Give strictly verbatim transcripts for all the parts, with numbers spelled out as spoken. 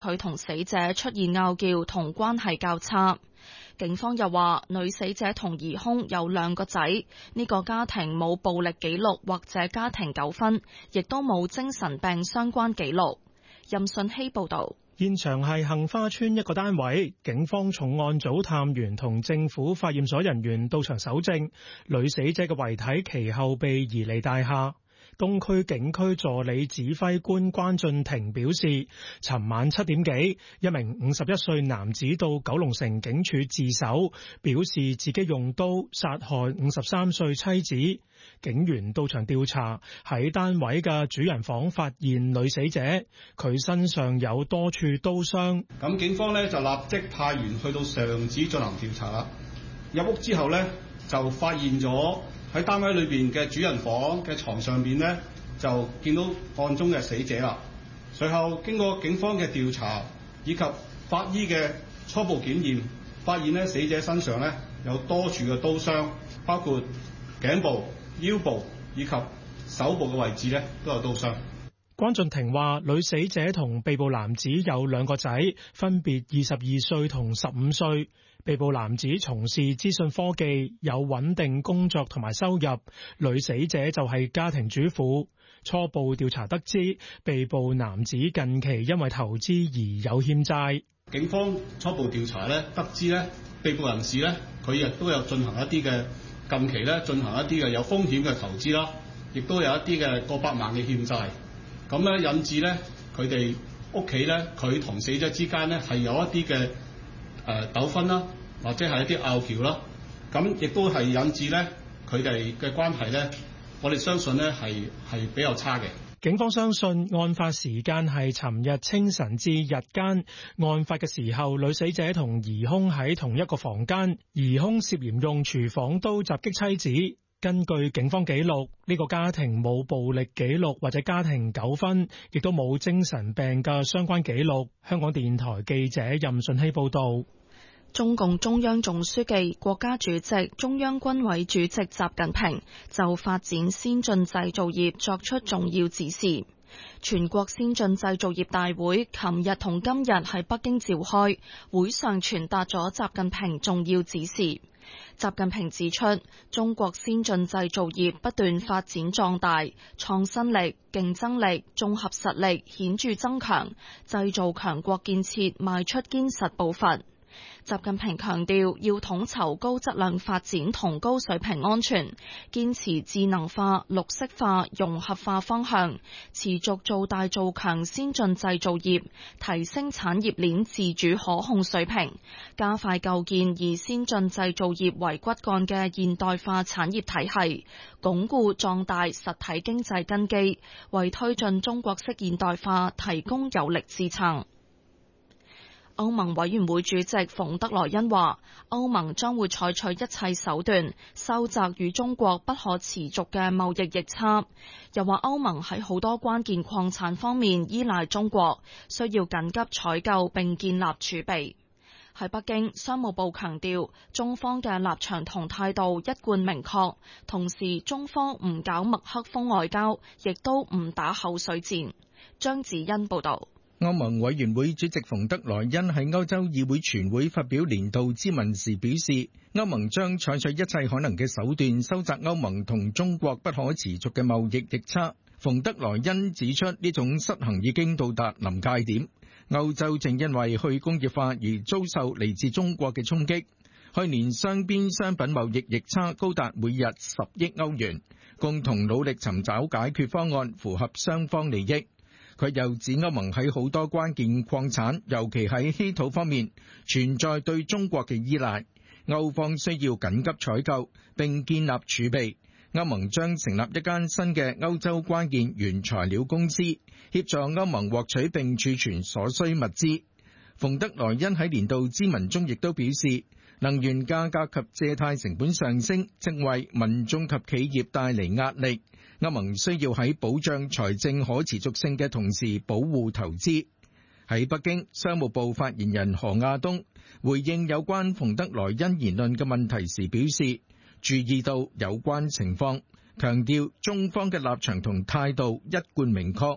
佢同死者出現拗撬同關係較差。警方又話，女死者同疑兇有兩個仔，呢個家庭冇暴力記錄或者家庭糾紛，亦都冇精神病相關記錄。任信希報導。 現場係杏花村一個單位，警方重案組探員同政府化驗所人員到場搜證，女死者嘅遺體其後被移離大廈。東區警區助理指揮官關俊廷表示，尋晚七點幾，一名五十一歲男子到九龍城警署自首，表示自己用刀殺害五十三歲妻子。警員到場調查，喺單位嘅主人房發現女死者，佢身上有多處刀傷。 咁警方呢就立即派員去到上址進行調查啦。入屋之後呢，就發現咗喺單位裏邊嘅主人房嘅床上邊呢，就見到案中嘅死者啦。隨後經過警方嘅調查以及法醫嘅初步檢驗，發現呢死者身上呢有多處嘅刀傷，包括頸部、腰部以及手部嘅位置呢都有刀傷。 關俊廷話，女死者同被捕男子有兩個仔，分別二十二歲同十五歲。被捕男子從事資訊科技，有穩定工作同埋收入，女死者就係家庭主婦。初步調查得知，被捕男子近期因為投資而有欠債。 警方初步調查咧，得知咧，被捕人士咧，佢亦都有進行一啲嘅近期咧進行一啲嘅有風險嘅投資啦，亦都有一啲嘅過百萬嘅欠債。咁咧引致咧佢哋屋企咧，佢同死者之間咧係有一啲嘅誒糾紛啦，或者係一啲拗撬啦。咁亦都係引致咧佢哋嘅關係咧，我哋相信咧係係比較差嘅。 警方相信案發時間係尋日清晨至日間，案發嘅時候，女死者同疑兇喺同一個房間，疑兇涉嫌用廚房刀襲擊妻子。根據警方記錄，呢個家庭冇暴力記錄或者家庭糾紛，亦都冇精神病嘅相關記錄。香港電台記者任順希報道。 中共中央總書記、國家主席、中央軍委主席習近平就發展先進製造業作出重要指示。全國先進製造業大會琴日同今日喺北京召開，會上傳達咗習近平重要指示。習近平指出，中國先進製造業不斷發展壯大，創新力、競爭力、綜合實力顯著增強，製造強國建設邁出堅實步伐。習近平強調，要統籌高質量發展同高水平安全，堅持智能化、綠色化、融合化方向，持續做大做強先進製造業，提升產業鏈自主可控水平，加快構建以先進製造業為骨幹嘅現代化產業體系，鞏固壯大實體經濟根基，為推進中國式現代化提供有力支撐。歐盟委員會主席馮德萊恩話，歐盟將會採取一切手段收窄與中國不可持續嘅貿易逆差。又話歐盟喺好多關鍵礦產方面依賴中國，需要緊急採購並建立儲備。喺北京，商務部強調，中方嘅立場同態度一貫明確，同時中方唔搞麥克風外交，亦都唔打口水戰。張子欣報道。 歐盟委員會主席馮德萊恩喺歐洲議會全會發表年度咨文時表示，歐盟將採取一切可能嘅手段收窄歐盟同中國不可持續嘅貿易逆差。馮德萊恩指出，呢種失衡已經到達臨界點，歐洲正因為去工業化而遭受嚟自中國嘅衝擊。去年雙邊商品貿易逆差高達每日十億歐元，共同努力尋找解決方案，符合雙方利益。佢又指歐盟喺好多關鍵礦產，尤其喺稀土方面，存在對中國嘅依賴。歐方需要緊急採購並建立儲備。歐盟將成立一間新嘅歐洲關鍵原材料公司，協助歐盟獲取並儲存所需物資。馮德萊恩喺年度咨文中亦都表示，能源價格及借貸成本上升，正為民眾及企業帶嚟壓力。歐盟需要喺保障財政可持續性嘅同時保護投資。喺北京，商務部發言人何亞東回應有關馮德萊恩言論嘅問題時表示，注意到有關情況，強調中方嘅立場同態度一貫明確，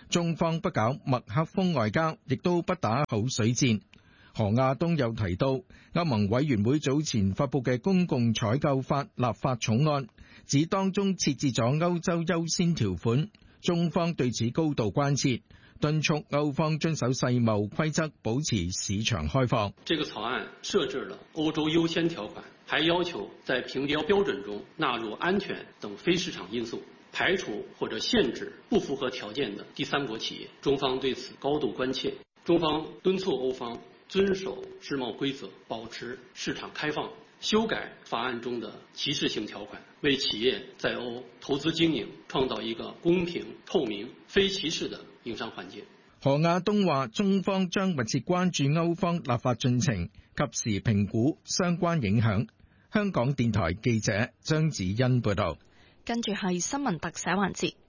中方不搞麥克風外交，亦都不打口水戰。何亞東又提到，歐盟委員會早前發布嘅公共採購法立法草案，指當中設置咗歐洲優先條款，中方對此高度關切，敦促歐方遵守世貿規則，保持市場開放。 這個草案設置了歐洲優先條款，還要求在評標標準中納入安全等非市場因素，排除或者限制不符合條件的第三國企業。中方對此高度關切，中方敦促歐方遵守世貿規則，保持市場開放，修改法案中的歧視性條款，為企業在歐投資經營創造一個公平、透明、非歧視的營商環境。 何亞東話，中方將密切關注歐方立法進程，及時評估相關影響。香港電台記者張子欣報道。 跟住係新聞特寫環節。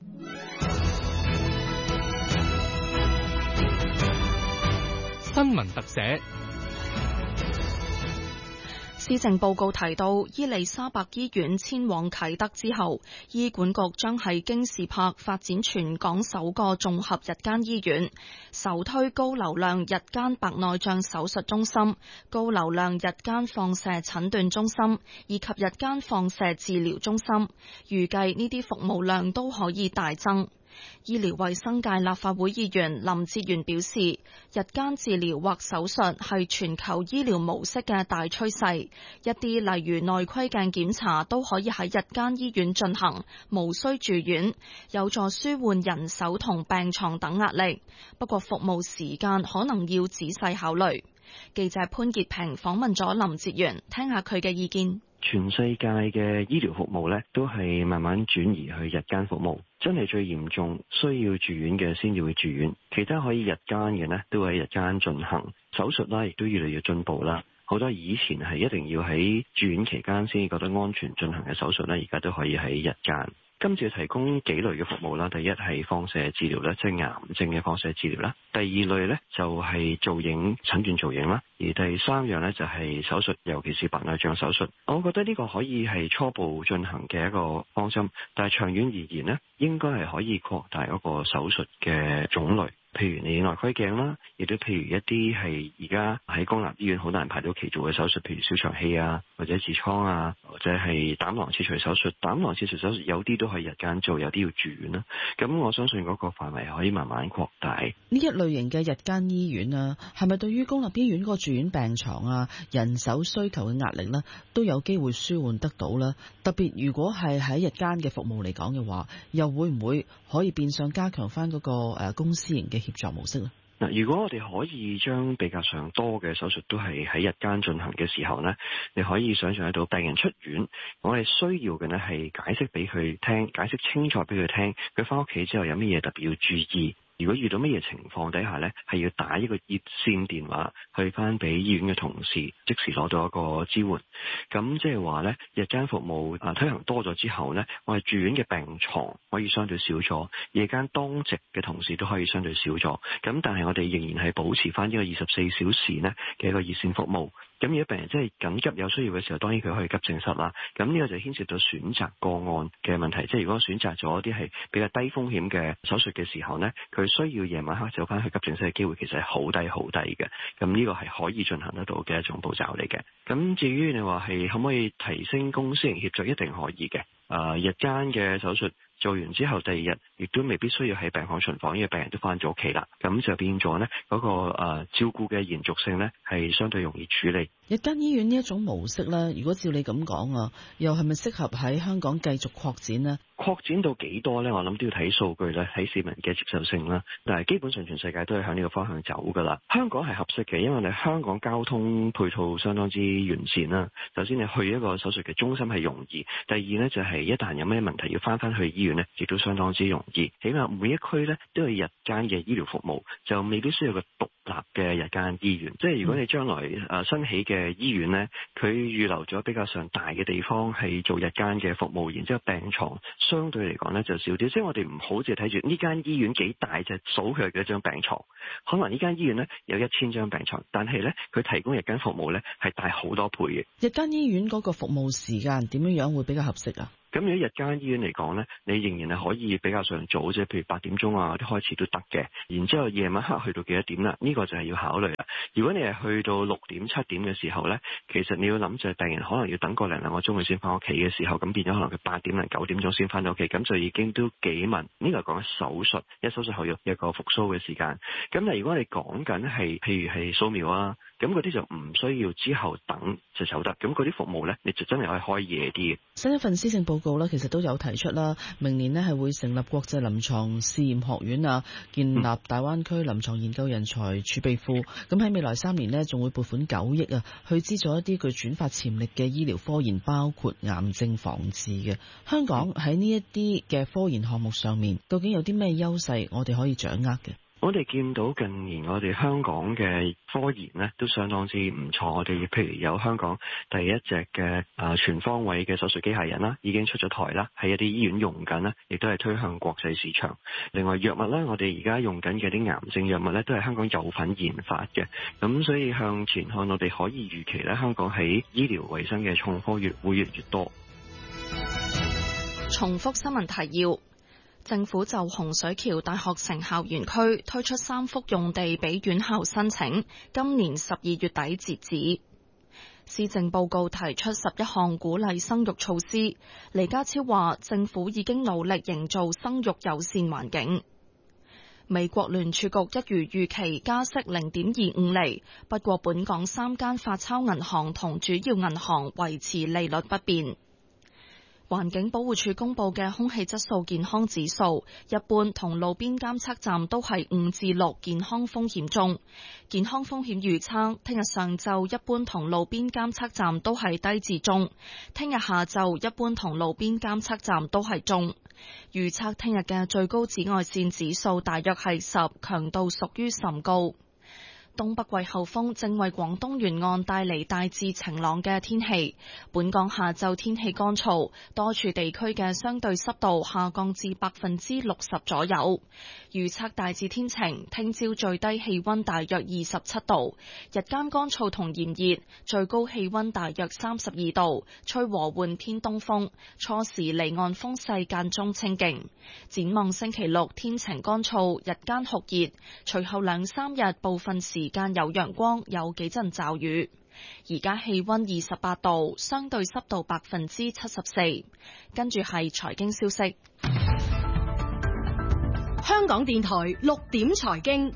新聞特寫。 施政報告提到，伊利沙伯醫院遷往啟德之後，醫管局將喺京士柏發展全港首個綜合日間醫院，首推高流量日間白內障手術中心、高流量日間放射診斷中心以及日間放射治療中心，預計呢啲服務量都可以大增。醫療衛生界立法會議員林哲玄表示，日間治療或手術係全球醫療模式嘅大趨勢，一啲例如內窺鏡檢查都可以喺日間醫院進行，無需住院，有助舒緩人手同病床等壓力。不過服務時間可能要仔細考慮。記者潘潔平訪問咗林哲玄，聽下佢嘅意見。 全世界嘅醫療服務咧，都係慢慢轉移去日間服務。真係最嚴重需要住院嘅先至會住院，其他可以日間嘅呢都喺日間進行。手術啦，亦都越嚟越進步啦。好多以前係一定要喺住院期間先覺得安全進行嘅手術咧，而家都可以喺日間。今次提供幾類嘅服務啦，第一係放射治療咧，即係癌症嘅放射治療啦；第二類咧就係造影診斷造影啦；而第三樣咧就係手術，尤其是白內障手術。我覺得呢個可以係初步進行嘅一個方針，但係長遠而言呢，應該係可以擴大嗰個手術嘅種類。譬如你內窺鏡啦，亦都譬如一啲係而家喺公立醫院好難排到期做嘅手術，譬如小腸氣啊，或者痔瘡啊，或者係膽囊切除手術。膽囊切除手術有啲都係日間做，有啲要住院啦。咁我相信嗰個範圍可以慢慢擴大。 呢一類型嘅日間醫院啊，係咪對於公立醫院嗰個住院病床啊、人手需求嘅壓力呢，都有機會舒緩得到呢？特別如果係喺日間嘅服務嚟講嘅話，又會唔會可以變相加強翻嗰個誒公私營嘅協作模式咧？ 嗱，如果我哋可以將比較上多嘅手術都係喺日間進行嘅時候呢，你可以想象得到病人出院，我哋需要嘅呢係解釋俾佢聽，解釋清楚俾佢聽，佢翻屋企之後有乜嘢特別要注意。如果遇到乜嘢情況底下呢，係要打一個熱線電話去翻俾醫院嘅同事，即時攞到一個支援。咁即係話呢，日間服務啊推行多咗之後呢，我哋住院嘅病床可以相對少咗，夜間當值嘅同事都可以相對少咗。咁但係我哋仍然係保持翻呢個二十四小時呢嘅一個熱線服務。咁如果病人真係緊急有需要嘅時候，當然佢可以急症室啦。咁呢個就牽涉到選擇個案嘅問題，即係如果選擇咗一啲係比較低風險嘅手術嘅時候呢，佢需要夜晚黑走翻去急症室嘅機會其實係好低好低嘅。咁呢個係可以進行得到嘅一種步驟嚟嘅。咁至於你話係可唔可以提升公私營協作，一定可以嘅。啊、呃，日間嘅手術做完之後，第二日亦都未必需要喺病房巡房，因為病人都翻咗屋企啦。咁就變咗呢嗰、那個、呃、照顧嘅延續性呢係相對容易處理。 日間醫院呢一種模式呢，如果照你咁講啊，又係咪適合喺香港繼續擴展呢？ 擴展到幾多呢？我諗都要睇數據咧，睇市民嘅接受性啦。但係基本上全世界都係向呢個方向走噶啦。香港係合適嘅，因為你香港交通配套相當之完善啦。首先你去一個手術嘅中心係容易，第二呢就係、是、一旦有咩問題要翻翻去醫院呢，亦都相當之容易。起碼每一區呢都有日間嘅醫療服務，就未必需要個獨立嘅日間醫院。即係如果你將來誒、呃、新起嘅醫院呢，佢預留咗比較上大嘅地方係做日間嘅服務，然之後病床相對嚟講呢就少啲。即係我哋唔好淨係睇住呢間醫院幾大，就數佢幾張病床。可能呢間醫院呢有一千張病床，但係呢，佢提供日間服務呢係大好多倍嘅。 日間醫院嗰個服務時間點樣樣會比較合適啊？ 咁如果日間醫院嚟講咧，你仍然係可以比較上早，即係譬如八點鐘啊啲開始都得嘅。然之後夜晚黑去到幾多點啦？呢個就係要考慮啦。如果你係去到六點七點嘅時候咧，其實你要諗就係病人可能要等個零兩個鐘佢先翻屋企嘅時候，咁變咗可能佢八點零九點鐘先翻到屋企，咁就已經都幾問。呢個係講緊手術，一手術後要一個復甦嘅時間。咁但係如果你講緊係譬如係掃描啊，咁嗰啲就唔需要之後等就走得。咁嗰啲服務咧，你就真係可以開夜啲嘅。 新一份施政報告咧，其實都有提出啦，明年咧係會成立國際臨床試驗學院啊，建立大灣區臨床研究人才儲備庫。咁喺未來三年呢，仲會撥款九億啊，去資助一啲具轉發潛力嘅醫療科研，包括癌症防治嘅。香港喺呢一啲嘅科研項目上面，究竟有啲咩優勢，我哋可以掌握嘅？ 我哋見到近年我哋香港嘅科研呢都相當之唔錯，我哋譬如有香港第一隻嘅啊全方位嘅手術機械人啦，已經出咗台啦，喺一啲醫院用緊啦，亦都係推向國際市場。另外藥物呢，我哋而家用緊嘅啲癌症藥物呢，都係香港有份研發嘅。咁所以向前看，我哋可以預期呢，香港喺醫療衛生嘅創科越會越嚟越多。 重複新聞提要。政府就洪水橋大學城校園區推出三幅用地俾院校申請，今年十二月底截止。施政報告提出十一項鼓勵生育措施，李家超話政府已經努力營造生育友善環境。美國聯儲局一如預期加息零點二五厘，不過本港三間發鈔銀行同主要銀行維持利率不變。環境保護署公布嘅空氣質素健康指數，一般同路邊監測站都係五至六，健康風險中。健康風險預測，聽日上晝一般同路邊監測站都係低至中，聽日下晝一般同路邊監測站都係中。預測聽日嘅最高紫外線指數大約係十，強度屬於甚高。東北季候風正為廣東沿岸帶嚟大致晴朗嘅天氣，本港下晝天氣乾燥，多處地區嘅相對濕度下降至百分之六十左右。預測大致天晴，聽朝最低氣溫大約二十七度，日間乾燥同炎熱，最高氣溫大約三十二度，吹和緩偏東風，初時離岸風勢間中清勁。展望星期六天晴乾燥，日間酷熱，隨後兩三日部分時間有陽光，有幾陣驟雨。而家氣溫二十八度，相對濕度百分之七十四。跟住係財經消息。 香港電台六點財經，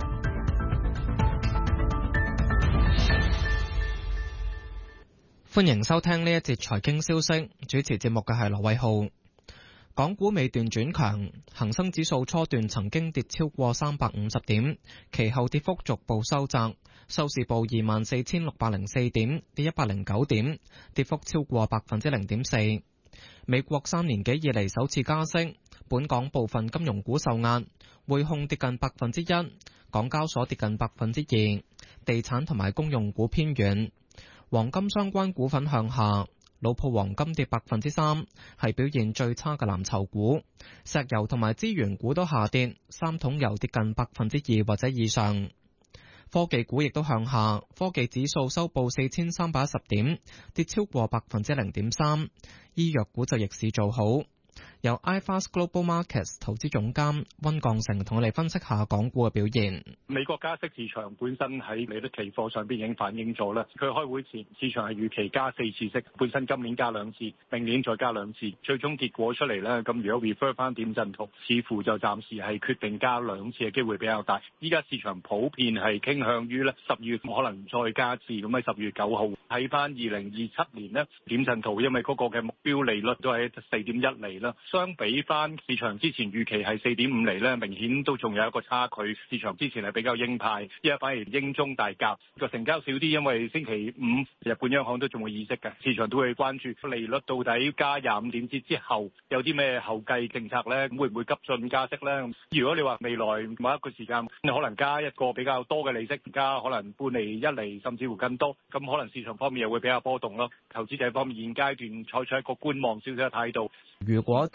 歡迎收聽呢一節財經消息。主持節目嘅係羅偉浩。港股尾段轉強，恒生指數初段曾經跌超過三百五十點，其後跌幅逐步收窄，收市報二萬四千六百零四點，跌一百零九點，跌幅超過百分之零點四。美國三年幾以嚟首次加息，本港部分金融股受壓，匯控跌近百分之一，港交所跌近百分之二，地產同埋公用股偏軟，黃金相關股份向下。老鋪黃金跌百分之三，係表現最差嘅藍籌股。石油同埋資源股都下跌，三桶油跌近百分之二或者以上。科技股亦都向下，科技指數收報四千三百一十點，跌超過百分之零點三。醫藥股就逆市做好。由 iFast Global Markets 投資總監溫鋼成同我哋分析下港股嘅表現。 美國加息市場本身喺利率期貨上邊已經反映咗啦。佢開會前市場係預期加四次息，本身今年加兩次，明年再加兩次。最終結果出嚟咧，咁如果 refer 翻點陣圖，似乎就暫時係決定加兩次嘅機會比較大。依家市場普遍係傾向於咧十月可能再加次，咁喺十月九號睇翻二零二七年呢點陣圖，因為嗰個嘅目標利率都係四點一厘啦。相比翻市場之前預期係四點五厘咧，明顯都仲有一個差距。市場之前係比較鷹派，依家反而鷹中大鴿，個成交少啲，因為星期五日本央行都仲會議息嘅，市場都會關注利率到底加廿五點子之後有啲咩後繼政策咧，會唔會急進加息咧？如果你話未來某一個時間你可能加一個比較多嘅利息，加可能半厘、一厘甚至乎更多，咁可能市場方面又會比較波動咯。投資者方面現階段採取一個觀望少少嘅態度。 如果今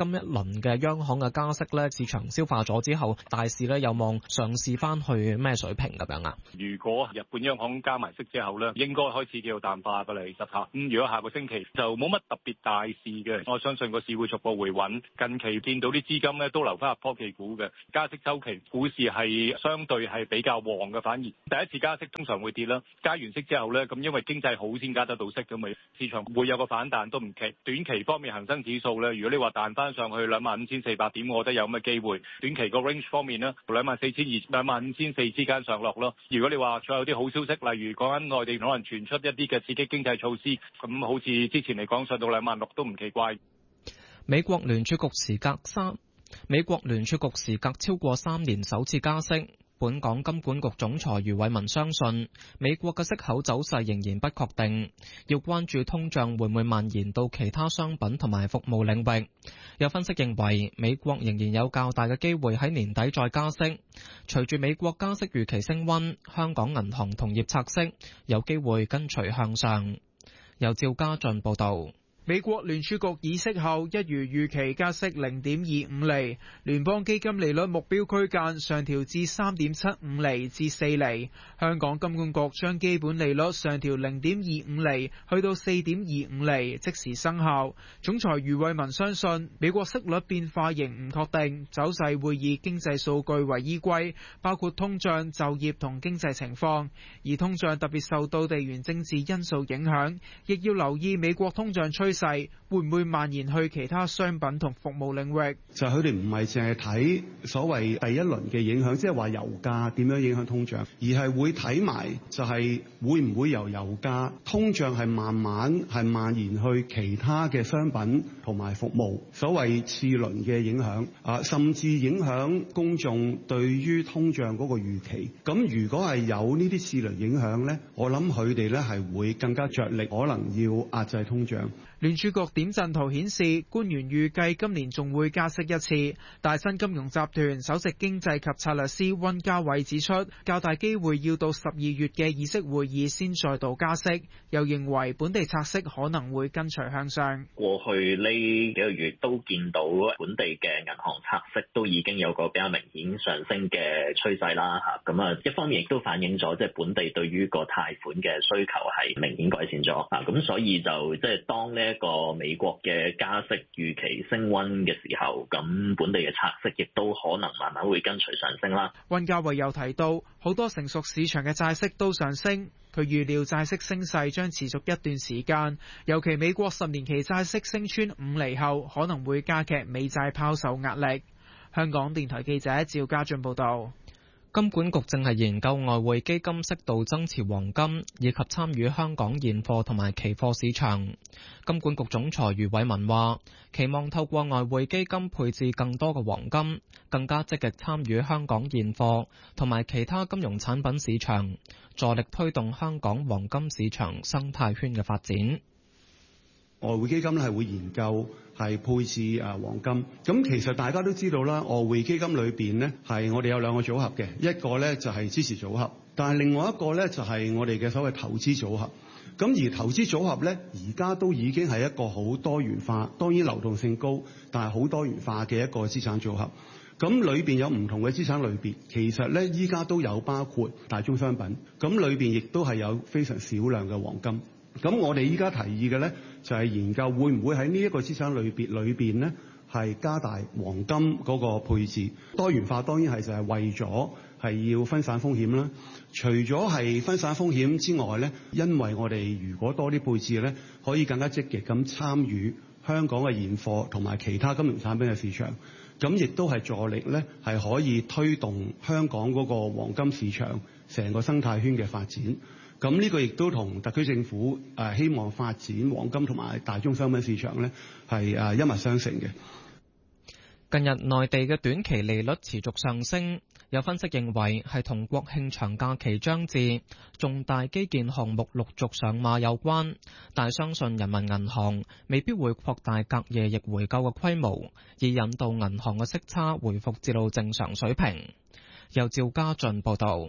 今一輪嘅央行嘅加息咧，市場消化咗之後，大市咧有望上試翻去咩水平咁樣啊？ 如果日本央行加埋息之後咧，應該開始叫淡化噶啦，其實嚇。咁如果下個星期就冇乜特別大事嘅，我相信個市會逐步回穩。近期見到啲資金咧都流翻入科技股嘅，加息週期股市係相對係比較旺嘅，反而第一次加息通常會跌啦。加完息之後咧，咁因為經濟好先加得到息咁，咪市場會有個反彈都唔奇。短期方面恒生指數咧，如果你話彈翻上去兩萬五千四百點，我覺得有咁嘅機會。短期個 range 方面呢，兩萬四千二、兩萬五千四之間上落咯。如果你話再有啲好消息，例如講緊內地可能傳出一啲嘅刺激經濟措施，咁好似之前嚟講上到兩萬六都唔奇怪。 美國聯儲局時隔三，美國聯儲局時隔超過三年首次加息。本港金管局總裁余偉文相信，美國嘅息口走勢仍然不確定，要關注通脹會唔會蔓延到其他商品同埋服務領域。有分析認為，美國仍然有較大嘅機會喺年底再加息。隨住美國加息預期升溫，香港銀行同業拆息有機會跟隨向上。由趙家俊報道。 美國聯儲局議息後，一如預期加息零點二五厘，聯邦基金利率目標區間上調至三點七五厘至四厘。香港金管局將基本利率上調零點二五厘，去到四點二五厘，即時生效。總裁余偉文相信，美國息率變化仍唔確定，走勢會以經濟數據為依歸，包括通脹、就業同經濟情況。而通脹特別受到地緣政治因素影響，亦要留意美國通脹趨勢會唔會蔓延去其他商品同服務領域？ 就佢哋唔係淨係睇所謂第一輪嘅影響，即係話油價點樣影響通脹，而係會睇埋就係會唔會由油價通脹係慢慢係蔓延去其他嘅商品同埋服務，所謂次輪嘅影響啊，甚至影響公眾對於通脹嗰個預期。咁如果係有呢啲次輪影響咧，我諗佢哋咧係會更加着力，可能要壓制通脹。 聯儲局點陣圖顯示，官員預計今年仲會加息一次。大新金融集團首席經濟及策略師溫家偉指出，較大機會要到十二月嘅議息會議先再度加息。又認為本地拆息可能會跟隨向上。 過去呢幾個月都見到本地嘅銀行拆息都已經有個比較明顯上升嘅趨勢啦嚇。咁啊，一方面亦都反映咗即係本地對於個貸款嘅需求係明顯改善咗啊。咁所以就即係當呢一個美國嘅加息預期升溫嘅時候，咁本地嘅拆息亦都可能慢慢會跟隨上升啦。 溫家偉又提到，好多成熟市場嘅債息都上升，佢預料債息升勢將持續一段時間，尤其美國十年期債息升穿五厘後，可能會加劇美債拋售壓力。香港電台記者趙家俊報道。 金管局正係研究外匯基金適度增持黃金，以及參與香港現貨同埋期貨市場。金管局總裁余偉文話，期望透過外匯基金配置更多嘅黃金，更加積極參與香港現貨同埋其他金融產品市場，助力推動香港黃金市場生態圈嘅發展。 外匯基金咧係會研究係配置誒黃金，咁其實大家都知道啦，外匯基金裏邊呢係我哋有兩個組合嘅，一個呢就係支持組合，但係另外一個呢就係我哋嘅所謂投資組合。咁而投資組合呢，而家都已經係一個好多元化，當然流動性高，但係好多元化嘅一個資產組合。咁裏邊有唔同嘅資產類別，其實呢依家都有包括大宗商品，咁裏邊亦都係有非常少量嘅黃金。咁我哋依家提議嘅呢，就係研究會唔會喺呢一個資產類別裏邊呢，係加大黃金嗰個配置。多元化當然係就係為咗係要分散風險啦。除咗係分散風險之外呢，因為我哋如果多啲配置呢，可以更加積極咁參與香港嘅現貨同埋其他金融產品嘅市場。咁亦都係助力呢，係可以推動香港嗰個黃金市場成個生態圈嘅發展。咁呢個亦都同特區政府誒希望發展黃金同埋大宗商品市場呢係誒一脈相承嘅。 近日內地嘅短期利率持續上升，有分析認為係同國慶長假期將至、重大基建項目陸續上馬有關，但相信人民銀行未必會擴大隔夜逆回購嘅規模，以引導銀行嘅息差回復至到正常水平。由趙家俊報導。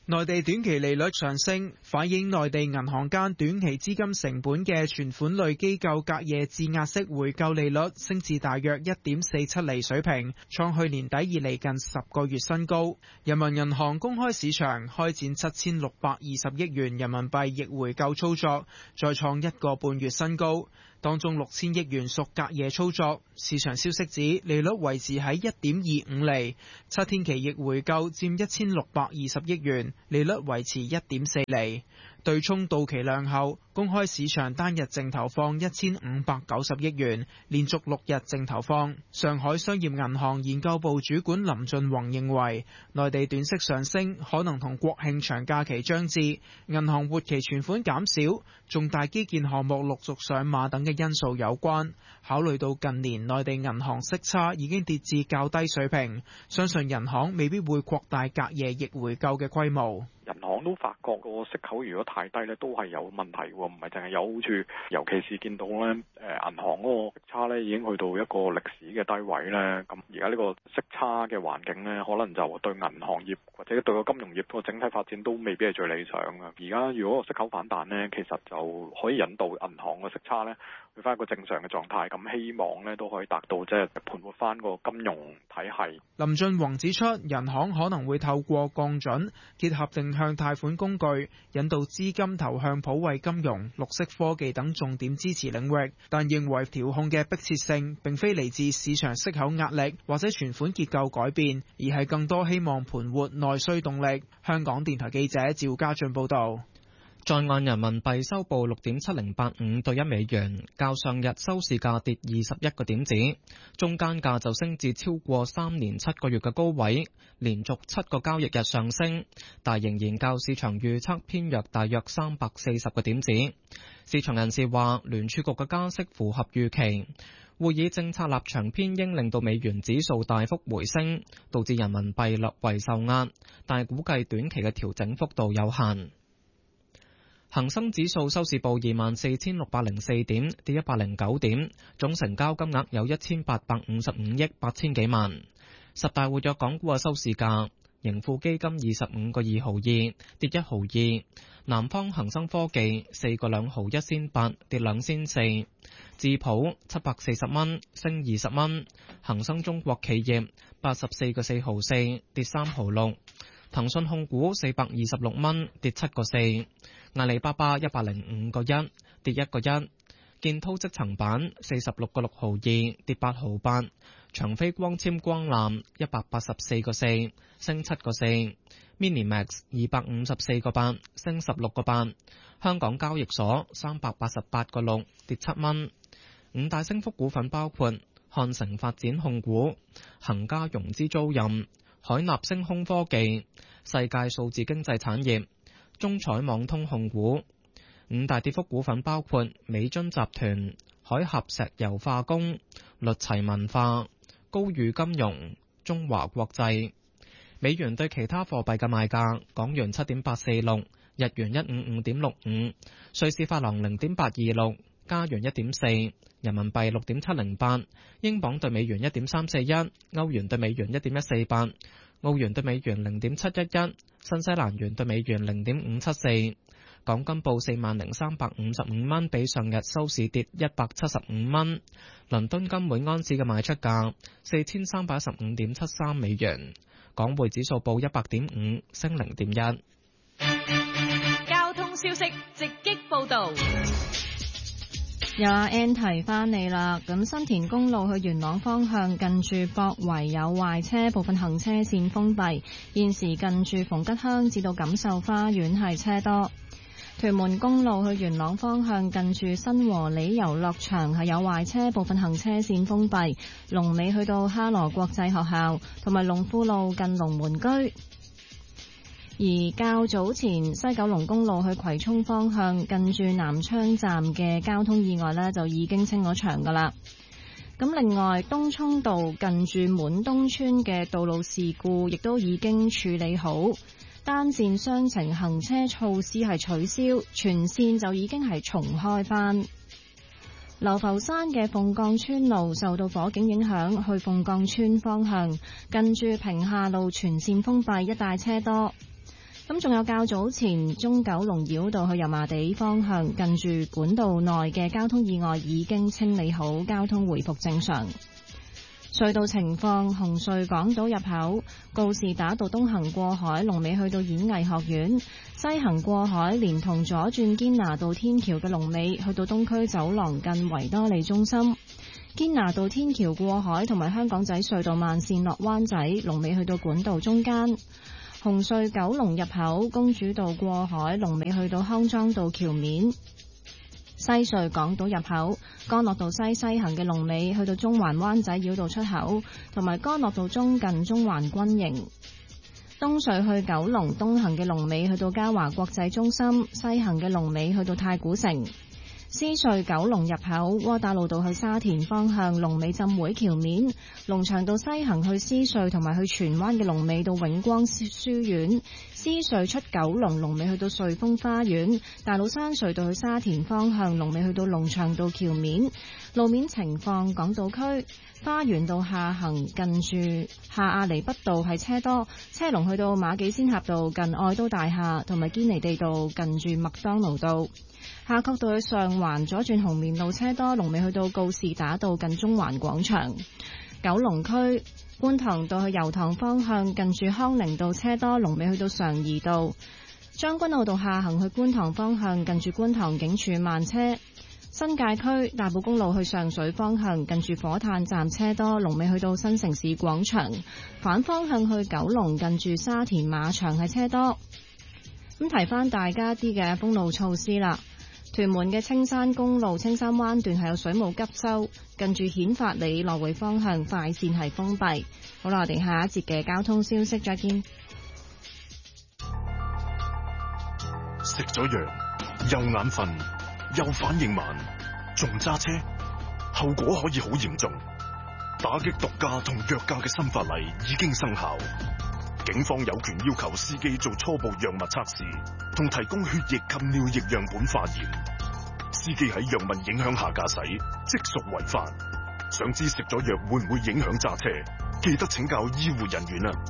內地短期利率上升，反映內地銀行間短期資金成本嘅存款類機構隔夜質押式回購利率升至大約一點四七厘水平，創去年底以嚟近十個月新高。人民銀行公開市場開展七千六百二十億元人民幣逆回購操作，再創一個半月新高。當中六千億元屬隔夜操作，市場消息指利率維持喺一點二五厘，七天期逆回購佔一千六百二十億元，利率維持一點四厘。對沖到期量後，公開市場單日淨投放一千五百九十億元，連續六日淨投放。上海商業銀行研究部主管林俊宏認為，內地短息上升可能同國慶長假期將至、銀行活期存款減少、重大基建項目陸續上馬等嘅因素有關。考慮到近年內地銀行息差已經跌至較低水平，相信銀行未必會擴大隔夜逆回購嘅規模。 銀行都發覺個息口如果太低咧，都係有問題喎，唔係淨係有好處。尤其是見到咧，誒銀行嗰個息差咧已經去到一個歷史嘅低位咧。咁而家呢個息差嘅環境咧，可能就對銀行業或者對個金融業個整體發展都未必係最理想嘅。而家如果個息口反彈咧，其實就可以引導銀行個息差咧去翻一個正常嘅狀態。咁希望咧都可以達到即係盤活翻個金融體系。 林俊宏指出，銀行可能會透過降準結合定向貸款工具，引導資金投向普惠金融、綠色科技等重點支持領域，但認為調控嘅迫切性並非嚟自市場息口壓力或者存款結構改變，而係更多希望盤活內需動力。香港電台記者趙家俊報道。 在岸人民幣收報六點七零八五對一美元，較上日收市價跌二十一個點子，中間價就升至超過三年七個月嘅高位，連續七個交易日上升，但仍然較市場預測偏弱大約三百四十個點子。市場人士話，聯儲局嘅加息符合預期，會議政策立場偏鷹令到美元指數大幅回升，導致人民幣略為受壓，但係估計短期嘅調整幅度有限。恒生指數收市報二萬四千六百零四點，跌一百零九點，總成交金額有一千八百五十五億八千幾萬。十大活躍港股嘅收市價，盈富基金二十五個二毫二，跌一毫二；南方恒生科技四個兩毫一仙八，跌兩仙四；智普七百四十蚊，升二十蚊；恒生中國企業八十四個四毫四，跌三毫六；騰訊控股四百二十六蚊，跌七個四；阿里巴巴一百零五個一，跌一個一；建滔積層板四十六個六毫二，跌八毫八；長飛光纖光纜一百八十四個四，升七個四；Minimax 二百五十四個八，升十六個八；香港交易所三百八十八個六，跌七蚊。五大升幅股份包括漢城發展控股、恒嘉融資租賃、海納星空科技、世界數字經濟產業、中彩網通控股。五大跌幅股份包括美津集團、海峽石油化工、律齊文化、高宇金融、中華國際。美元對其他貨幣嘅賣價：港元七點八四六，日元一五五點六五，瑞士法郎零點八二六，加元一點四，人民幣六點七零八，英鎊對美元一點三四一，歐元對美元一點一四八，澳元對美元零點七一一，新西蘭元對美元零點五七四。港金報四萬零三百五十五蚊，比上日收市跌一百七十五蚊。倫敦金每安士嘅賣出價四千三百一十五點七三美元。港匯指數報一百點五，升零點一。 交通消息直擊報道。 有阿 N 提翻你啦，咁新田公路去元朗方向近住博圍有壞車，部分行車線封閉，現時近住逢吉鄉至到錦繡花園係車多。屯門公路去元朗方向近住新和里遊樂場係有壞車，部分行車線封閉，龍尾去到哈羅國際學校，同埋龍富路近龍門居。而較早前西九龍公路去葵涌方向近住南昌站嘅交通意外呢，就已經清咗場噶啦。咁另外東涌道近住滿東村嘅道路事故亦都已經處理好，單線雙程行車措施係取消，全線就已經係重開返。流浮山嘅鳳崗村路受到火警影響，去鳳崗村方向近住屏廈路全線封閉，一帶車多。 咁仲有較早前中九龍繞道去油麻地方向近住管道內嘅交通意外已經清理好，交通回復正常。隧道情況：紅隧港島入口告士打道東行過海，龍尾去到演藝學院；西行過海，連同左轉堅拿道天橋嘅龍尾去到東區走廊近維多利中心。堅拿道天橋過海同埋香港仔隧道慢線落灣仔，龍尾去到管道中間。紅隧九龍入口公主道過海，龍尾去到康莊道橋面。西隧港島入口干諾道西西行嘅龍尾去到中環灣仔繞道出口，同埋干諾道中近中環軍營。東隧去九龍東行嘅龍尾去到嘉華國際中心，西行嘅龍尾去到太古城。獅隧九龍入口窩打老道去沙田方向龍尾浸會橋面，龍翔道西行去獅隧同埋去荃灣嘅龍尾到永光書院。獅隧出九龍龍尾去到瑞豐花園，大老山隧道去沙田方向龍尾去到龍翔道橋面。路面情況，港島區花園道下行近住下亞厘畢道係車多，車龍去到馬己仙峽道近愛都大廈，同埋堅尼地道近住麥當勞道。夏慤道去上環左轉紅棉路車多，龍尾去到告士打道近中環廣場。九龍區觀塘道去油塘方向近住康寧道車多，龍尾去到常怡道。將軍澳道下行去觀塘方向近住觀塘警署慢車。新界區大埔公路去上水方向近住火炭站車多，龍尾去到新城市廣場。反方向去九龍近住沙田馬場係車多。咁提翻大家啲嘅封路措施啦。屯門嘅青山公路青山灣段係有水務急修，近住顯發里來回方向快線係封閉。好啦，我哋下一節嘅交通消息再見。 食咗藥又眼瞓又反應慢，仲揸車，後果可以好嚴重。打擊毒駕同藥駕嘅新法例已經生效，警方有權要求司機做初步藥物測試，同提供血液及尿液樣本化驗。司機喺藥物影響下駕駛，即屬違法。想知食咗藥會唔會影響揸車？記得請教醫護人員啊！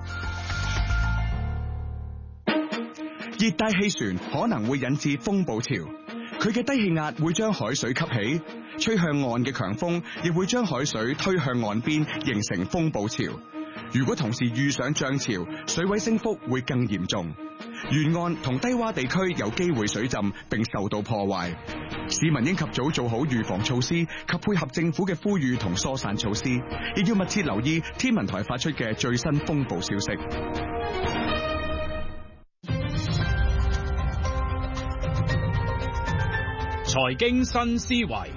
熱帶氣旋可能會引致風暴潮，佢嘅低氣壓會將海水吸起，吹向岸嘅強風亦會將海水推向岸邊，形成風暴潮。如果同時遇上漲潮，水位升幅會更嚴重，沿岸同低洼地區有機會水浸並受到破壞。市民應及早做好預防措施及配合政府嘅呼籲同疏散措施，亦要密切留意天文台發出嘅最新風暴消息。 財經新思維，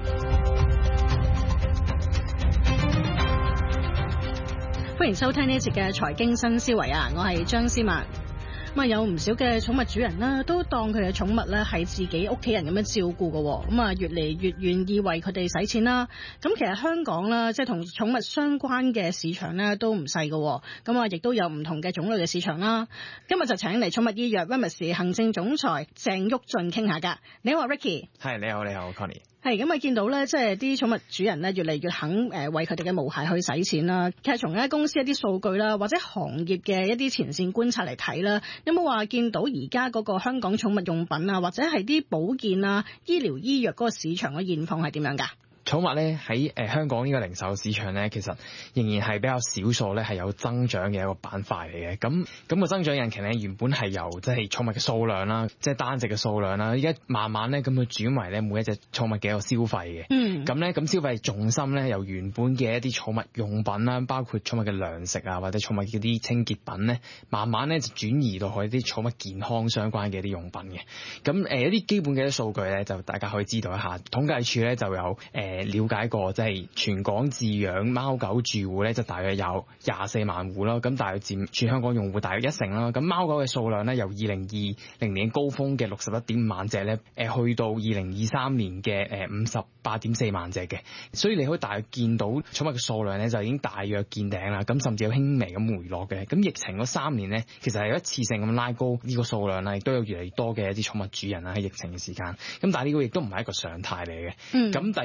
歡迎收聽呢一節嘅財經新思維啊！我係張思曼。咁啊，有唔少嘅寵物主人啦，都當佢嘅寵物咧係自己屋企人咁樣照顧嘅，咁啊越嚟越願意為佢哋使錢啦。咁其實香港啦，即係同寵物相關嘅市場咧都唔細嘅，咁啊亦都有唔同嘅種類嘅市場啦。今日就請嚟寵物醫藥 Remus 行政總裁鄭旭俊傾下㗎。你好 ，Ricky。 係，你好，你好 ，Connie。 係咁啊！見到咧，即係啲寵物主人咧，越嚟越肯誒為佢哋嘅毛孩去使錢啦。其實從咧公司一啲數據啦，或者行業嘅一啲前線觀察嚟睇啦，有冇話見到而家嗰個香港寵物用品啊，或者係啲保健啊、醫療醫藥嗰個市場嘅現況係點樣㗎？ 寵物咧喺誒香港呢個零售市場咧，其實仍然係比較少數咧係有增長嘅一個板塊嚟嘅。咁咁個增長引擎咧原本係由即係寵物嘅數量啦，即係單隻嘅數量啦，依家慢慢咧咁去轉為咧每一隻寵物嘅一個消費嘅。嗯。咁咧咁消費重心咧由原本嘅一啲寵物用品啦，包括寵物嘅糧食啊或者寵物嘅啲清潔品咧，慢慢咧就轉移到去一啲寵物健康相關嘅一啲用品嘅。咁誒一啲基本嘅一啲數據咧，就大家可以知道一下。統計處咧就有誒。呃了解過，即係全港飼養貓狗住戶咧，就大約有廿四萬戶啦。咁大約佔全香港用戶大約一成啦。咁貓狗嘅數量咧，由二零二零年高峰嘅六十一點五萬隻咧，誒去到二零二三年嘅誒五十八點四萬隻嘅。所以你可以大約見到寵物嘅數量咧，就已經大約見頂啦。咁甚至有輕微咁回落嘅。咁疫情嗰三年咧，其實係一次性咁拉高呢個數量啦，亦都有越嚟越多嘅一啲寵物主人啊喺疫情嘅時間。咁但係呢個亦都唔係一個常態嚟嘅。咁、嗯、第二樣見到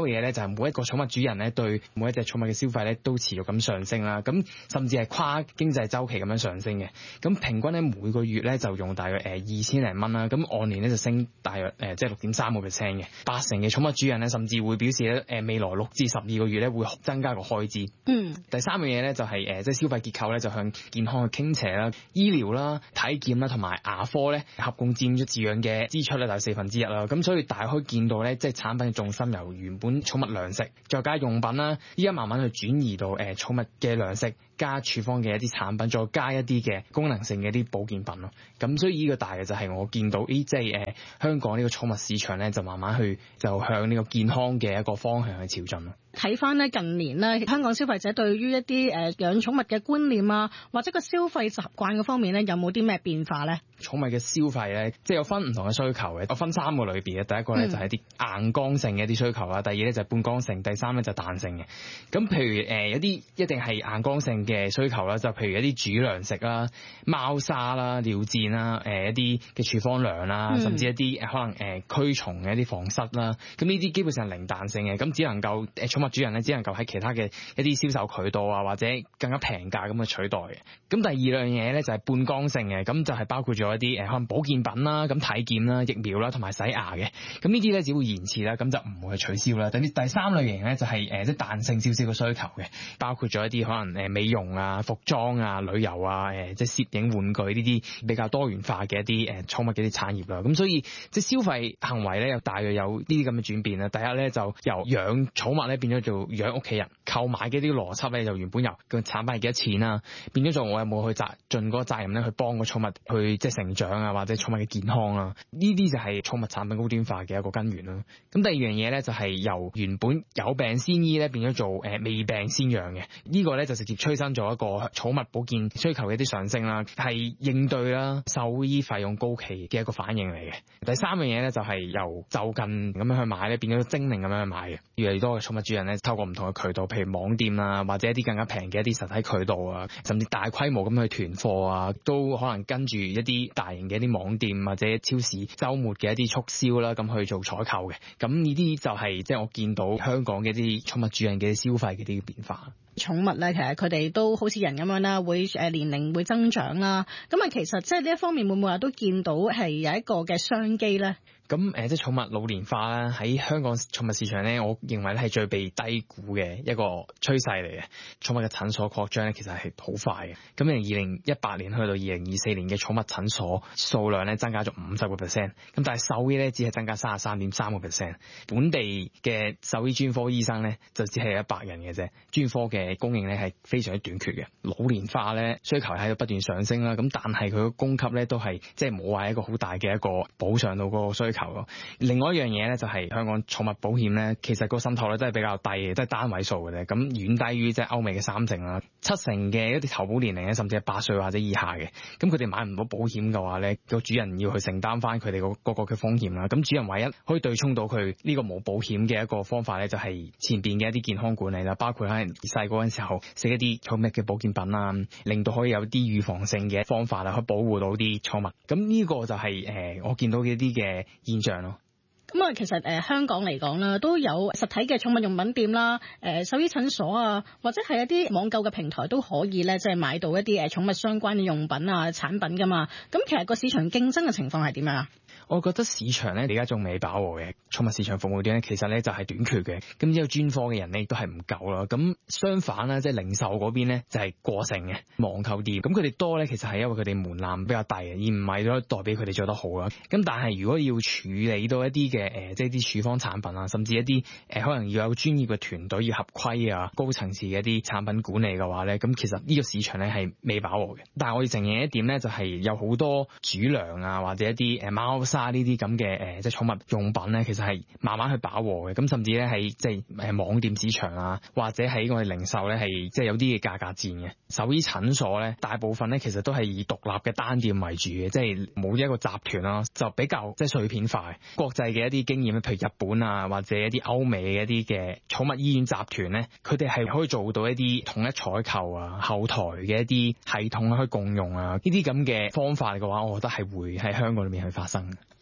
到嘅嘢咧就係每一個寵物主人咧對每一隻寵物嘅消費咧都持續咁上升啦，咁甚至係跨經濟週期咁樣上升嘅。咁平均咧每個月咧就用大約誒二千零蚊啦，咁按年咧就升大約誒即係六點三個 percent 嘅。八成嘅寵物主人咧甚至會表示咧誒未來六至十二個月咧會增加個開支。嗯。第三樣嘢咧就係誒即係消費結構咧就向健康去傾斜啦，醫療啦、體檢啦同埋牙科咧合共佔咗飼養嘅支出咧大約四分之一啦。咁所以大家可以見到咧，即係產品嘅重心由原本寵物糧食再加用品啦，依家慢慢去轉移到誒寵物嘅糧食加處方嘅一啲產品，再加一啲嘅功能性嘅一啲保健品咯。咁所以呢個大嘅就係我見到，咦，即係誒香港呢個寵物市場咧就慢慢去就向呢個健康嘅一個方向去朝進咯。 睇翻呢近年呢，香港消費者對於一啲誒養寵物嘅觀念啊，或者個消費習慣嘅方面咧，有冇啲咩變化咧？ 寵物嘅消費咧，即係有分唔同嘅需求嘅，我分三個類別嘅。第一個咧就係啲硬剛性嘅一啲需求啦，第二咧就係半剛性，第三咧就係彈性嘅。咁譬如誒有啲一定係硬剛性嘅需求啦，就譬如一啲煮糧食啦、貓砂啦、尿墊啦、誒一啲嘅處方糧啦，甚至一啲可能誒驅蟲嘅一啲防蝨啦。咁呢啲基本上係零彈性嘅，咁只能夠誒寵物主人咧只能夠喺其他嘅一啲銷售渠道啊，或者更加平價咁去取代嘅。咁第二樣嘢咧就係半剛性嘅，咁就係包括咗一啲誒可能保健品啦、咁體檢啦、疫苗啦同埋洗牙嘅。咁呢啲咧只會延遲啦，咁就唔會去取消啦。等啲第三類型咧就係誒即係彈性少少嘅需求嘅，包括咗一啲可能誒美容啊、服裝啊、旅遊啊、誒即係攝影玩具呢啲比較多元化嘅一啲誒寵物嘅啲產業啦。咁所以即係消費行為咧，又大約有呢啲咁嘅轉變啦。第一咧就由養寵物咧變咗做養屋企人，購買嘅啲邏輯咧就原本由個產品係幾多錢啊，變咗做我有冇去責盡嗰個責任咧去幫個寵物去即係成長啊，或者寵物嘅健康啊，呢啲就係寵物產品高端化嘅一個根源啦。咁第二樣嘢咧就係由原本有病先醫咧變咗做誒未病先養嘅，呢個咧就直接催生咗一個寵物保健需求嘅一啲上升啦，係應對啦獸醫費用高企嘅一個反應嚟嘅。第三樣嘢咧就係由就近咁樣去買咧變咗精明咁樣去買嘅，越嚟越多嘅寵物主人咧透過唔同嘅渠道，譬如網店啊，或者一啲更加平嘅一啲實體渠道啊，甚至大規模咁去囤貨啊，都可能跟住一啲大型嘅一啲網店或者超市週末嘅一啲促銷啦，咁去做採購嘅。咁呢啲就係即係我見到香港嘅一啲寵物主人嘅消費嘅啲變化。 寵物咧，其實佢哋都好似人咁樣啦，會誒年齡會增長啦。咁啊，其實即係呢一方面會唔會話都見到係有一個嘅商機咧？ 咁誒，即係寵物老年化啦，喺香港寵物市場咧，我認為咧係最被低估嘅一個趨勢嚟嘅。寵物嘅診所擴張咧，其實係好快嘅。咁由二零一八年去到二零二四年嘅寵物診所數量咧，增加咗五十個 percent。咁但係獸醫咧，只係增加三十三點三個 percent。本地嘅獸醫專科醫生咧，就只係一百人嘅啫。專科嘅供應咧係非常之短缺嘅。老年化咧，需求喺度不斷上升啦。咁但係佢嘅供給咧都係即係冇話一個好大嘅一個補上到嗰個需求。另外一樣嘢咧，就係香港寵物保險咧，其實個滲透率真係比較低嘅，都係單位數嘅啫。咁遠低於即係歐美嘅三成啦，七成嘅一啲投保年齡咧，甚至係八歲或者以下嘅。咁佢哋買唔到保險嘅話咧，個主人要去承擔翻佢哋個個嘅風險啦。咁主人唯一可以對沖到佢呢個冇保險嘅一個方法咧，就係前邊嘅一啲健康管理啦，包括可能細個嗰陣時候食一啲寵物嘅保健品啊，令到可以有啲預防性嘅方法啦，去保護到啲寵物。咁呢個就係、是、誒、呃、我見到嘅一啲嘅現象咯。 咁啊，其實誒、呃、香港嚟講啦，都有實體嘅寵物用品店啦，誒、呃、獸醫診所啊，或者係一啲網購嘅平台都可以咧，即係買到一啲誒寵物相關嘅用品啊產品噶嘛。咁其實個市場競爭嘅情況係點樣啊？ 我覺得市場咧而家仲未飽和嘅，寵物市場服務店咧其實咧就係短缺嘅，咁之後專科嘅人咧亦都係唔夠啦。咁相反啦，即係零售嗰邊咧就係過剩嘅網購店，咁佢哋多咧其實係因為佢哋門檻比較低嘅，而唔係都代表佢哋做得好啦。咁但係如果要處理到一啲嘅誒即係啲處方產品啊，甚至一啲誒、呃、可能要有專業嘅團隊要合規啊、高層次嘅一啲產品管理嘅話咧，咁其實呢個市場咧係未飽和嘅。但係我哋承認一點咧，就係、是、有好多主糧啊或者一啲誒貓砂呢啲咁嘅誒即係寵物用品咧，其實係慢慢去飽和嘅。咁甚至咧係即係誒網店市場啊，或者喺我哋零售咧係即係有啲嘅價格戰嘅。獸醫診所咧，大部分咧其實都係以獨立嘅單店為主嘅，即係冇一個集團啦，就比較即係碎片化。國際嘅一啲經驗，譬如日本啊，或者一啲歐美嘅一啲嘅寵物醫院集團咧，佢哋係可以做到一啲統一採購啊、後台嘅一啲系統可以共用啊，呢啲咁嘅方法嘅話，我覺得係會喺香港裏面去發生。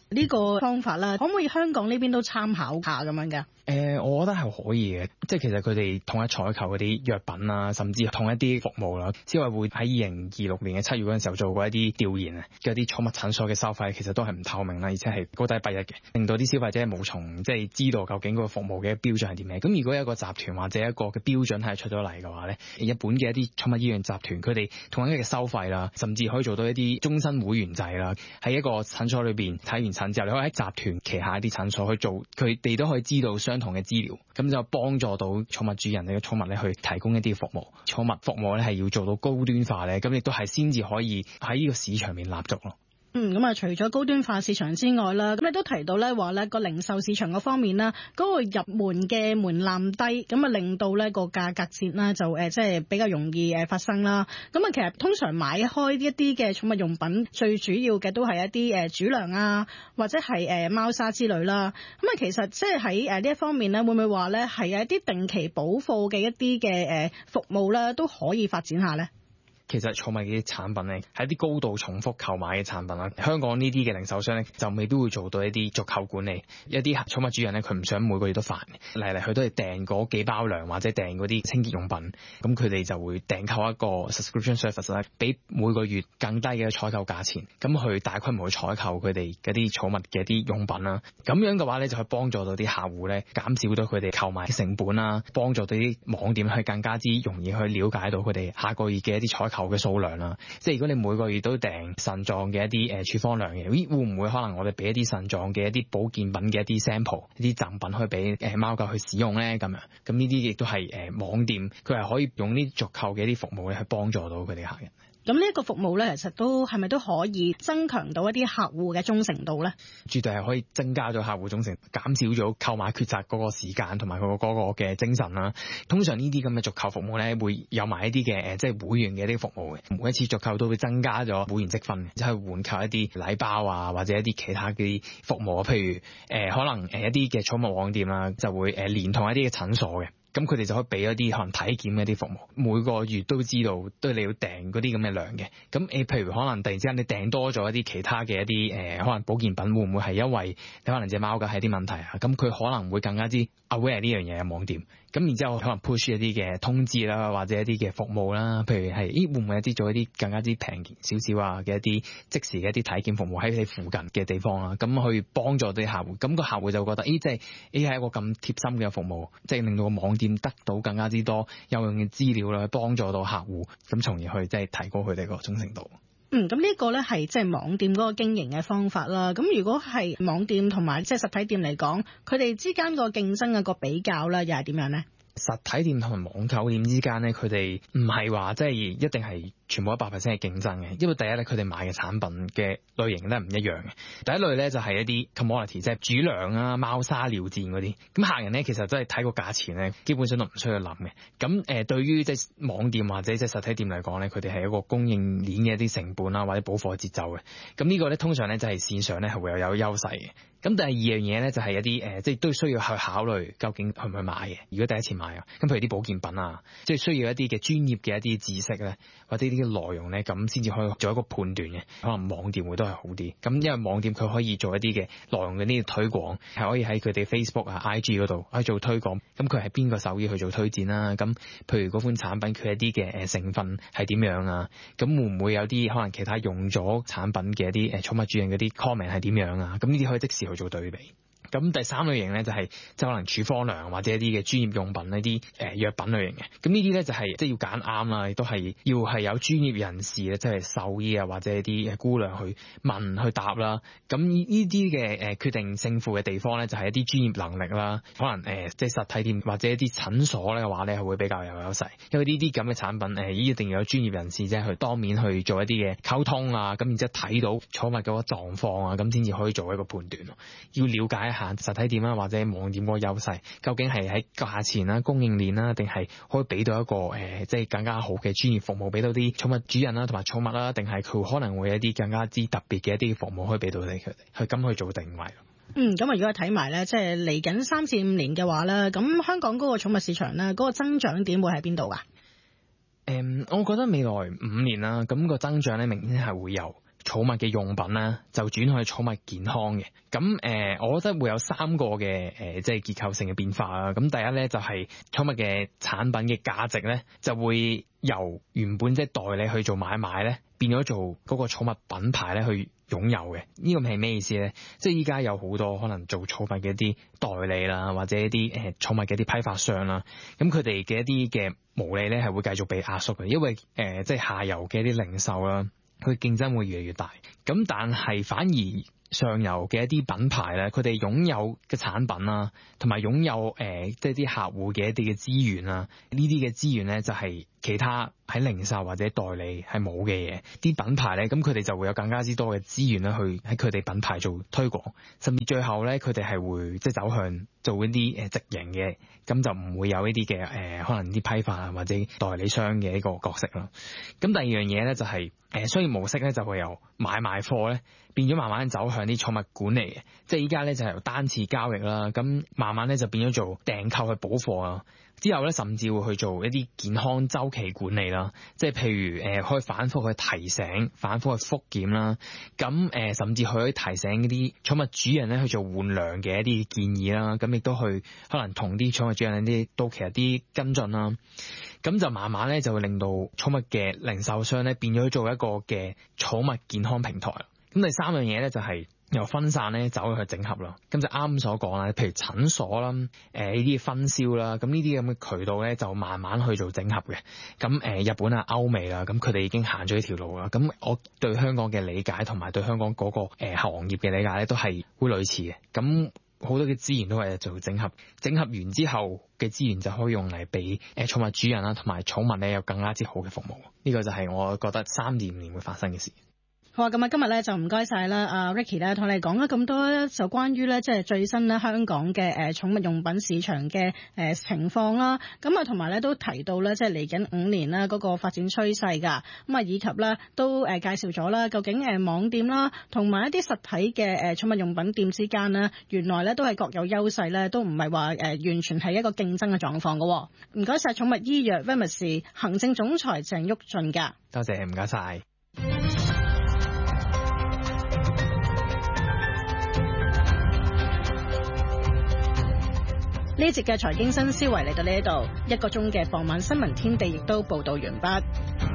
呢個方法啦，可唔可以香港呢邊都參考下咁樣嘅？ 誒、呃，我覺得係可以嘅，即係其實佢哋統一採購嗰啲藥品啊，甚至統一啲服務啦。消委會喺二零二六年嘅七月嗰陣時候做過一啲調研啊，嘅啲寵物診所嘅收費其實都係唔透明啦，而且係高低不一嘅，令到啲消費者無從即係知道究竟嗰個服務嘅標準係點樣。咁如果有一個集團或者一個嘅標準係出咗嚟嘅話咧，日本嘅一啲寵物醫院集團佢哋統一嘅收費啦，甚至可以做到一啲終身會員制啦，喺一個診所裏邊睇完診之後，你可以喺集團旗下一啲診所去做，佢哋都可以知道相同嘅資料，咁就幫助到寵物主人你嘅寵物咧去提供一啲服務。寵物服務咧係要做到高端化咧，咁亦都係先至可以喺呢個市場面立足咯。 嗯，咁啊，除咗高端化市場之外啦，咁你都提到咧話咧個零售市場嗰方面啦，嗰、嗰個入門嘅門檻低，咁啊令到咧個價格戰啦就誒即係比較容易誒發生啦。咁啊，其實通常買開一啲嘅寵物用品，最主要嘅都係一啲誒主糧啊，或者係誒貓砂之類啦。咁啊，其實即係喺誒呢一方面咧，會唔會話咧係有一啲定期補貨嘅一啲嘅誒服務咧，都可以發展下咧？ 其實寵物嘅產品咧係一啲高度重複購買嘅產品啦。香港呢啲嘅零售商咧就未必會做到一啲續購管理。一啲寵物主人咧佢唔想每個月都煩，嚟嚟去都係訂嗰幾包糧或者訂嗰啲清潔用品，咁佢哋就會訂購一個 subscription service 咧，俾每個月更低嘅採購價錢，咁去大規模去採購佢哋嗰啲寵物嘅啲用品啦。咁樣嘅話咧就可以幫助到啲客戶咧減少到佢哋購買嘅成本啦，幫助到啲網店去更加之容易去了解到佢哋下個月嘅一啲採購嘅數量啦，即係如果你每個月都訂腎臟嘅一啲誒處方糧嘅，咦會唔會可能我哋俾一啲腎臟嘅一啲保健品嘅一啲 sample 一啲贈品去俾誒貓狗去使用咧咁樣？咁呢啲亦都係誒網店佢係可以用呢續購嘅一啲服務咧去幫助到佢哋客人。 咁呢一個服務咧，其實都係咪都可以增強到一啲客戶嘅忠誠度咧？ 絕對係可以增加咗客戶忠誠，減少咗購買抉擇嗰個時間同埋佢嗰個嘅精神啦。通常呢啲咁嘅續購服務咧，會有埋一啲嘅誒，即係會員嘅一啲服務嘅。每一次續購都會增加咗會員積分，即係換購一啲禮包啊，或者一啲其他嘅服務啊。譬如誒、呃，可能誒一啲嘅寵物網店啦，就會誒連同一啲嘅診所嘅。咁佢哋就可以俾一啲可能體檢嘅一啲服務，每個月都知道都你要訂嗰啲咁嘅糧嘅。咁誒，譬如可能突然之間你訂多咗一啲其他嘅一啲誒、呃，可能保健品，會唔會係因為你可能隻貓嘅係啲問題啊？咁佢可能會更加之 aware 呢樣嘢嘅網店。咁然之後可能 push 一啲嘅通知啦，或者一啲嘅服務啦，譬如係咦會唔會一啲做一啲更加之平少少啊嘅一啲即時嘅一啲體檢服務喺你附近嘅地方啦，咁去幫助啲客戶。咁個客戶就覺得咦即係咦係一個咁貼心嘅服務，即係令到個網店得到更加之多有用嘅資料啦，去幫助到客戶，咁從而去即係提高佢哋個忠誠度。 嗯，咁呢個咧係即係網店嗰個經營嘅方法啦。咁如果係網店同埋即係實體店嚟講，佢哋之間個競爭嘅個比較咧，又係點樣咧？ 實體店同埋網購店之間咧，佢哋唔係話即係一定係全部一百 percent 嘅競爭嘅，因為第一咧，佢哋買嘅產品嘅類型咧唔一樣嘅。第一類咧就係一啲 commodity，即係主糧啊、貓砂尿墊嗰啲。咁客人咧其實真係睇個價錢咧，基本上都唔需要諗嘅。咁誒，對於即係網店或者即係實體店嚟講咧，佢哋係一個供應鏈嘅一啲成本啊，或者補貨節奏嘅。咁呢個咧通常咧就係線上咧係會有有優勢嘅。咁第二樣嘢咧就係一啲誒，即係都需要去考慮究竟去唔去買嘅。如果第一次買啊，咁譬如啲保健品啊，即係需要一啲嘅專業嘅一啲知識咧，或者呢啲內容咧，咁先至可以做一個判斷嘅。可能網店會都係好啲。咁因為網店佢可以做一啲嘅內容嘅呢啲推廣，係可以喺佢哋 Facebook 啊、I G 嗰度去做推廣。咁佢係邊個手藝去做推薦啦？咁譬如嗰款產品佢一啲嘅誒成分係點樣啊？咁會唔會有啲可能其他用咗產品嘅一啲誒寵物主人嗰啲 comment 係點樣啊？咁呢啲可以即時去做對比。咁第三類型咧就係即係可能處方糧或者一啲嘅專業用品，呢啲誒藥品類型嘅。咁呢啲咧就係即係要揀啱啦，亦都係要係有專業人士咧，即係獸醫啊或者一啲誒姑娘去問去答啦。咁呢啲嘅誒決定勝負嘅地方咧，就係一啲專業能力啦。可能誒即係實體店或者一啲診所咧嘅話咧，係會比較有優勢，因為呢啲咁嘅產品誒一定要有專業人士即係去當面去做一啲嘅溝通啊，咁然之後睇到寵物嗰個狀況啊，咁先至可以做一個判斷咯。要了解一下實體店啊或者網店嗰個優勢，究竟係喺價錢啦、供應鏈啦，定係可以俾到一個誒、呃、即係更加好嘅專業服務俾到啲寵物主人啦同埋寵物啦，定係佢可能會有一啲更加之特別嘅一啲服務可以俾到你佢哋去咁去做定位。 嗯，咁啊，如果睇埋咧，即係嚟緊三至五年嘅話咧，咁香港嗰個寵物市場咧，嗰、嗰個增長點會喺邊度噶？ 誒、嗯，我覺得未來五年啦，咁、個增長咧明顯係會有。 寵物嘅用品啦，就轉去寵物健康嘅。咁誒、呃，我覺得會有三個嘅誒、呃，即係結構性嘅變化啦。咁第一咧就係、是、寵物嘅產品嘅價值咧，就會由原本即係代理去做買賣咧，變咗做嗰個寵物品牌咧去擁有嘅。呢個係咩意思咧？即係依家有好多可能做寵物嘅一啲代理啦，或者一啲誒寵物嘅一啲批發商啦，咁佢哋嘅一啲嘅毛利咧係會繼續被壓縮嘅，因為誒、呃、即係下游嘅一啲零售啦，佢競爭會越嚟越大。咁但係反而上游嘅一啲品牌咧，佢哋擁有嘅產品啦，同埋擁有誒、呃、即係啲客戶嘅一啲嘅資源啦，呢啲嘅資源咧就係、是、其他喺零售或者代理係冇嘅嘢。啲品牌咧，咁佢哋就會有更加之多嘅資源咧，去喺佢哋品牌做推廣，甚至最後咧佢哋係會即係走向做一啲誒直營嘅，咁就唔會有呢啲嘅誒可能啲批發或者代理商嘅一個角色啦。咁第二樣嘢咧就係、是、誒、呃、商業模式咧就會由買賣貨咧變咗慢慢走向啲寵物管理嘅，即係依家咧就係由單次交易啦，咁慢慢咧就變咗做訂購去補貨啊。之後咧，甚至會去做一啲健康週期管理啦，即係譬如誒、呃，可以反覆去提醒、反覆去復檢啦。咁誒、呃，甚至可以提醒嗰啲寵物主人咧去做換糧嘅一啲建議啦。咁亦都去可能同啲寵物主人啲到期一啲跟進啦。咁就慢慢咧就會令到寵物嘅零售商咧變咗做一個嘅寵物健康平台。咁第三樣嘢咧就係、是。由分散咧走去整合啦，咁就啱所講啦，譬如診所啦，誒呢啲分銷啦，咁呢啲咁嘅渠道咧就慢慢去做整合嘅。咁誒、呃、日本啊、歐美啦，咁佢哋已經行咗呢條路啦。咁我對香港嘅理解同埋對香港嗰、那個誒、呃、行業嘅理解咧，都係會類似嘅。咁好多嘅資源都係做整合，整合完之後嘅資源就可以用嚟俾誒寵物主人啦，同埋寵物咧有更加之好嘅服務。呢、這個就係我覺得三點五年會發生嘅事。 好啊，咁啊，今日咧就唔該晒啦，阿 Ricky 咧同你講咗咁多就關於咧即係最新咧香港嘅誒寵物用品市場嘅誒情況啦。咁啊，同埋咧都提到咧即係嚟緊五年啦嗰個發展趨勢㗎。咁啊，以及咧都誒介紹咗啦，究竟誒網店啦同埋一啲實體嘅誒寵物用品店之間呢，原來咧都係各有優勢咧，都唔係話誒完全係一個競爭嘅狀況㗎。唔該晒寵物醫藥 Vermacy 行政總裁鄭旭俊㗎。 多謝，唔該晒。 呢一節嘅財經新思維嚟到呢一度，一個鐘嘅傍晚新聞天地亦都報道完畢。